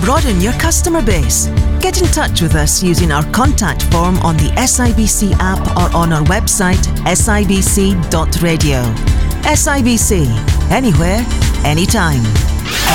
broaden your customer base? Get in touch with us using our contact form on the SIBC app or on our website sibc.radio. SIBC, anywhere, anytime.